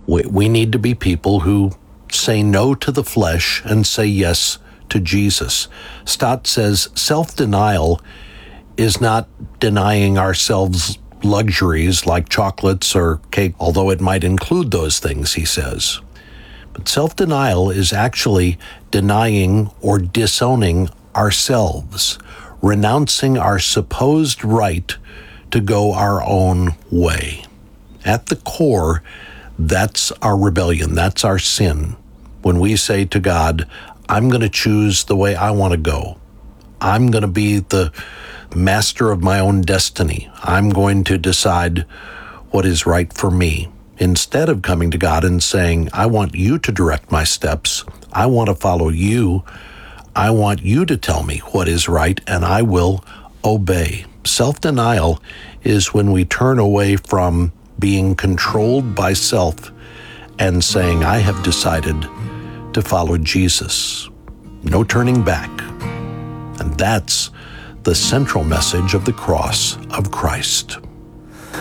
We need to be people who say no to the flesh and say yes to Jesus. Stott says self-denial is not denying ourselves luxuries like chocolates or cake, although it might include those things, he says. But self-denial is actually denying or disowning ourselves, renouncing our supposed right to go our own way. At the core, that's our rebellion, that's our sin. When we say to God, I'm going to choose the way I want to go. I'm going to be the master of my own destiny. I'm going to decide what is right for me. Instead of coming to God and saying, I want you to direct my steps. I want to follow you. I want you to tell me what is right, and I will obey. Self-denial is when we turn away from being controlled by self and saying, I have decided to follow Jesus. No turning back. And that's the central message of the cross of Christ.